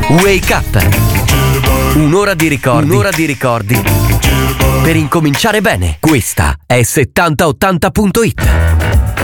Wake Up. Un'ora di ricordi per incominciare bene. Questa è 7080.it.